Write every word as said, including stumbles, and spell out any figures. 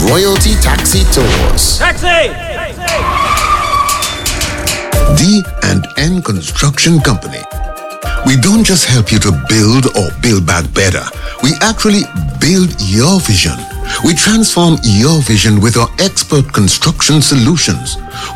Royalty Taxi Tours. Taxi! D and N Construction Company. We don't just help you to build or build back better. We actually build your vision. We transform your vision with our expert construction solutions.